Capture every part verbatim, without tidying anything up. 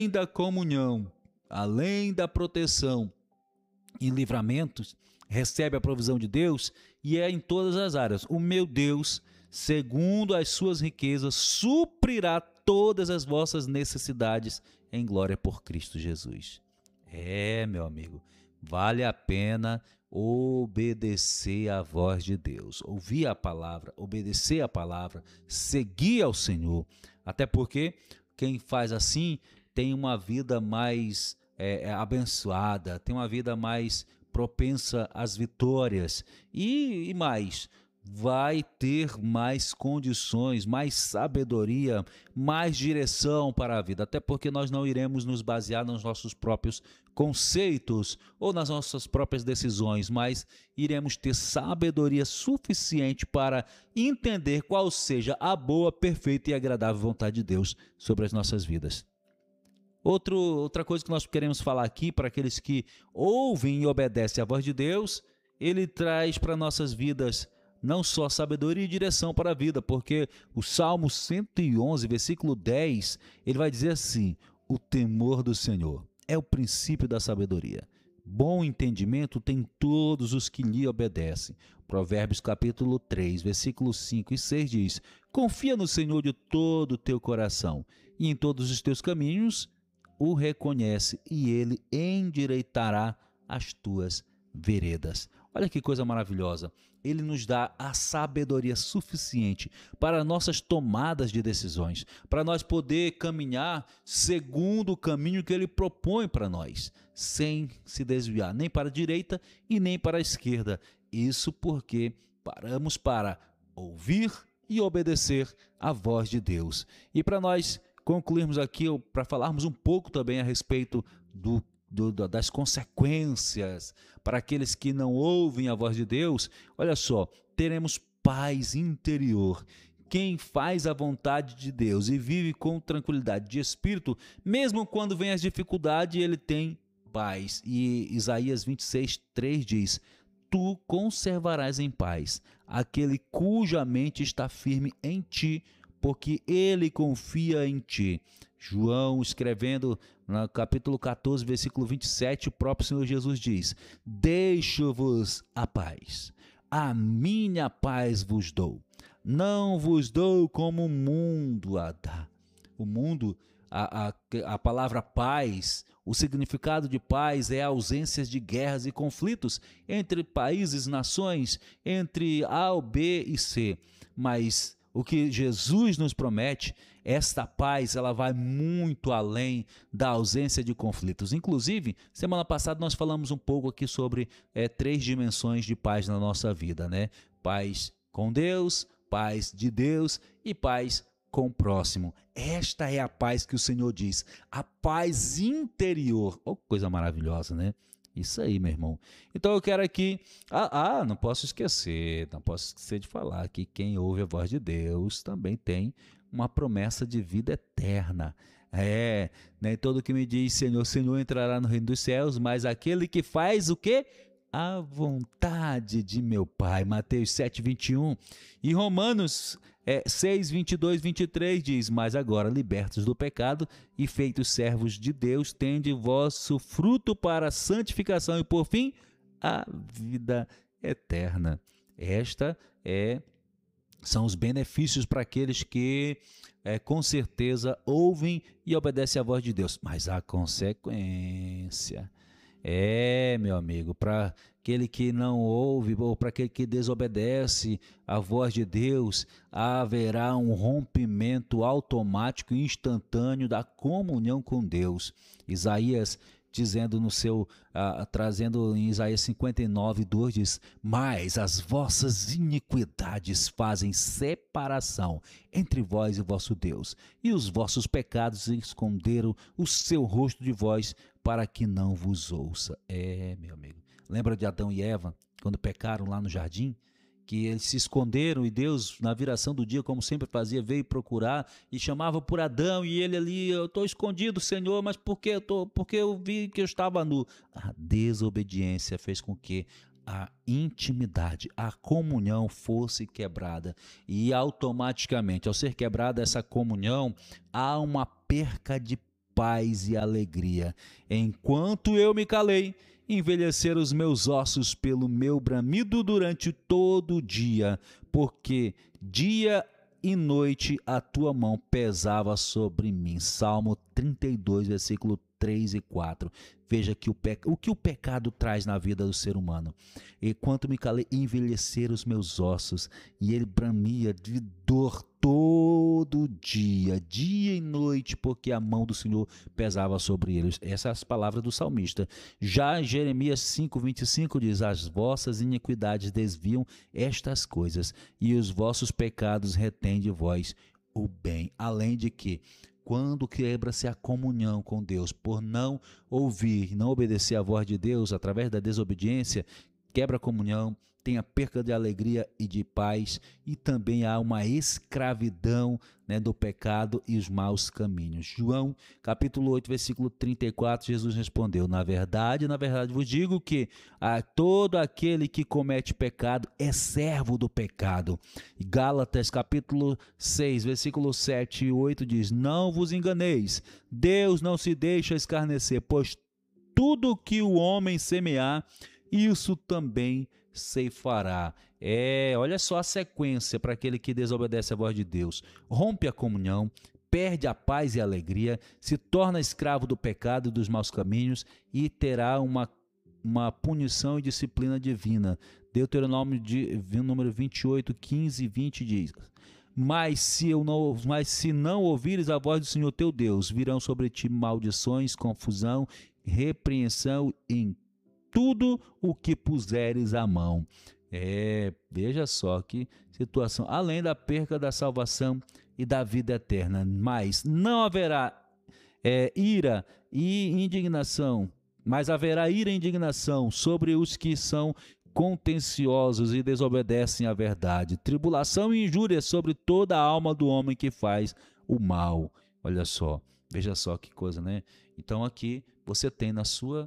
da comunhão, além da proteção e livramentos, recebe a provisão de Deus e é em todas as áreas. O meu Deus, segundo as suas riquezas, suprirá todas as vossas necessidades em glória por Cristo Jesus. É, meu amigo, vale a pena obedecer à voz de Deus, ouvir a palavra, obedecer a palavra, seguir ao Senhor, até porque quem faz assim tem uma vida mais é, abençoada, tem uma vida mais propensa às vitórias e, e mais, vai ter mais condições, mais sabedoria, mais direção para a vida, até porque nós não iremos nos basear nos nossos próprios conceitos ou nas nossas próprias decisões, mas iremos ter sabedoria suficiente para entender qual seja a boa, perfeita e agradável vontade de Deus sobre as nossas vidas. Outro, outra coisa que nós queremos falar aqui para aqueles que ouvem e obedecem à voz de Deus, ele traz para nossas vidas não só sabedoria e direção para a vida, porque o Salmo cento e onze, versículo dez, ele vai dizer assim: o temor do Senhor é o princípio da sabedoria. Bom entendimento tem todos os que lhe obedecem. Provérbios capítulo três, versículos cinco e seis diz: confia no Senhor de todo o teu coração, e em todos os teus caminhos o reconhece, e ele endireitará as tuas veredas. Olha que coisa maravilhosa. Ele nos dá a sabedoria suficiente para nossas tomadas de decisões, para nós poder caminhar segundo o caminho que ele propõe para nós, sem se desviar nem para a direita e nem para a esquerda. Isso porque paramos para ouvir e obedecer à voz de Deus. E para nós concluirmos aqui, para falarmos um pouco também a respeito do Do, das consequências para aqueles que não ouvem a voz de Deus, olha só, teremos paz interior. Quem faz a vontade de Deus e vive com tranquilidade de espírito, mesmo quando vem as dificuldades, ele tem paz. E Isaías vinte e seis, três diz: tu conservarás em paz aquele cuja mente está firme em ti, porque ele confia em ti. João, escrevendo no capítulo catorze, versículo vinte e sete, o próprio Senhor Jesus diz: deixo-vos a paz, a minha paz vos dou, não vos dou como o mundo a dá. O mundo, a, a, a palavra paz, o significado de paz é a ausência de guerras e conflitos entre países, nações, entre A, B e C, mas o que Jesus nos promete, esta paz, ela vai muito além da ausência de conflitos. Inclusive, semana passada nós falamos um pouco aqui sobre é, três dimensões de paz na nossa vida, né? Paz com Deus, paz de Deus e paz com o próximo. Esta é a paz que o Senhor diz, a paz interior. Oh, coisa maravilhosa, né? Isso aí, meu irmão. Então eu quero aqui... Ah, ah, não posso esquecer, não posso esquecer de falar que quem ouve a voz de Deus também tem uma promessa de vida eterna. É, nem todo que me diz Senhor, Senhor entrará no reino dos céus, mas aquele que faz o quê? A vontade de meu Pai. Mateus sete, vinte e um. E Romanos é, seis, vinte e dois, vinte e três diz: mas agora, libertos do pecado e feitos servos de Deus, tende vosso fruto para a santificação e, por fim, a vida eterna. Esta é, são os benefícios para aqueles que, é, com certeza, ouvem e obedecem à voz de Deus. Mas a consequência... É, meu amigo, para aquele que não ouve ou para aquele que desobedece à voz de Deus, haverá um rompimento automático e instantâneo da comunhão com Deus. Isaías dizendo no seu, ah, trazendo em Isaías cinquenta e nove, dois diz: mas as vossas iniquidades fazem separação entre vós e vosso Deus, e os vossos pecados esconderam o seu rosto de vós, para que não vos ouça. É, meu amigo, lembra de Adão e Eva, quando pecaram lá no jardim? Que eles se esconderam e Deus, na viração do dia, como sempre fazia, veio procurar e chamava por Adão, e ele ali: eu estou escondido, Senhor, mas por que eu, tô, porque eu vi que eu estava nu? A desobediência fez com que a intimidade, a comunhão fosse quebrada, e automaticamente, ao ser quebrada essa comunhão, há uma perca de paz e alegria. Enquanto eu me calei, envelheceram os meus ossos pelo meu bramido durante todo o dia, porque dia e noite a tua mão pesava sobre mim. Salmo trinta e dois, versículo três e quatro. Veja que o, pec... o que o pecado traz na vida do ser humano. Enquanto me calei, envelheceram os meus ossos, e ele bramia de dor todo dia, dia e noite, porque a mão do Senhor pesava sobre eles. Essas são as palavras do salmista. Já Jeremias cinco, vinte e cinco diz: as vossas iniquidades desviam estas coisas, e os vossos pecados retêm de vós o bem. Além de que, quando quebra-se a comunhão com Deus, por não ouvir, não obedecer à voz de Deus, através da desobediência, quebra a comunhão, tem a perca de alegria e de paz, e também há uma escravidão, né, do pecado e os maus caminhos. João, capítulo oito, versículo trinta e quatro, Jesus respondeu: na verdade, na verdade vos digo que a todo aquele que comete pecado é servo do pecado. Gálatas, capítulo seis, versículo sete e oito diz: não vos enganeis, Deus não se deixa escarnecer, pois tudo que o homem semear, isso também ceifará. É, olha só a sequência para aquele que desobedece à voz de Deus: rompe a comunhão, perde a paz e a alegria, se torna escravo do pecado e dos maus caminhos, e terá uma, uma punição e disciplina divina. Deuteronômio de, número vinte e oito, quinze e vinte diz: Mas se, eu não, mas se não ouvires a voz do Senhor teu Deus, virão sobre ti maldições, confusão, repreensão em tudo o que puseres à mão. É, veja só que situação, além da perca da salvação e da vida eterna, mas não haverá é, ira e indignação, mas haverá ira e indignação sobre os que são contenciosos e desobedecem à verdade, tribulação e injúria sobre toda a alma do homem que faz o mal. Olha só, veja só que coisa, né? Então aqui você tem na sua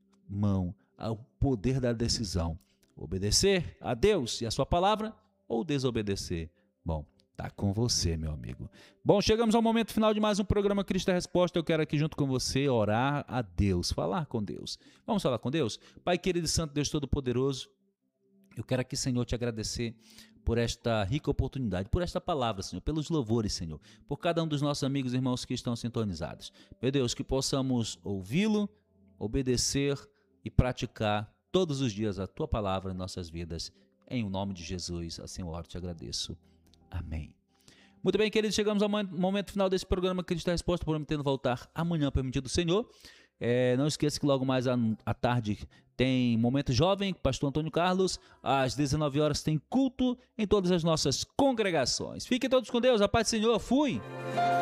mão o poder da decisão: obedecer a Deus e a sua palavra, ou desobedecer. Bom, tá com você, meu amigo. Bom, chegamos ao momento final de mais um programa Cristo é Resposta. Eu quero aqui junto com você orar a Deus, falar com Deus. Vamos falar com Deus? Pai querido e santo Deus Todo-Poderoso, eu quero aqui, Senhor, te agradecer por esta rica oportunidade, por esta palavra, Senhor, pelos louvores, Senhor, por cada um dos nossos amigos e irmãos que estão sintonizados. Meu Deus, que possamos ouvi-lo, obedecer e praticar todos os dias a Tua palavra em nossas vidas. Em o nome de Jesus, assim eu oro e te agradeço. Amém. Muito bem, queridos, chegamos ao momento final desse programa Cristo é Resposta, prometendo voltar amanhã, permitido o Senhor. É, não esqueça que logo mais à, à tarde tem Momento Jovem, com o pastor Antônio Carlos. Às dezenove horas tem culto em todas as nossas congregações. Fiquem todos com Deus, a paz do Senhor. Fui!